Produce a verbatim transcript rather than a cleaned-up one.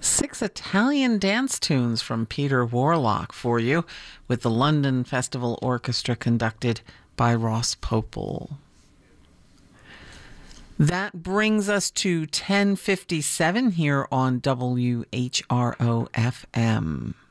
Six Italian dance tunes from Peter Warlock for you, with the London Festival Orchestra conducted by Ross Popel. That brings us to ten fifty-seven here on W H R O F M.